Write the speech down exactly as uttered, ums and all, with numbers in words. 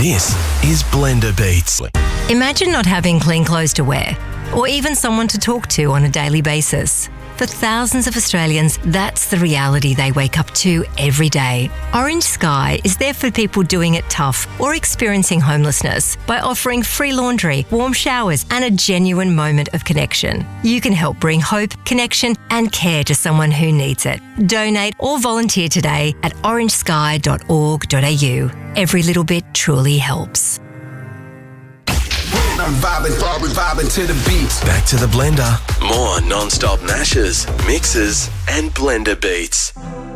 This is Blender Beats. Imagine not having clean clothes to wear, or even someone to talk to on a daily basis. For thousands of Australians, that's the reality they wake up to every day. Orange Sky is there for people doing it tough or experiencing homelessness by offering free laundry, warm showers, and a genuine moment of connection. You can help bring hope, connection, and care to someone who needs it. Donate or volunteer today at orange sky dot org dot a u. Every little bit truly helps. I'm vibing, vibing, vibing to the beats. Back to the blender. More non-stop mashes, mixes, and Blender Beats.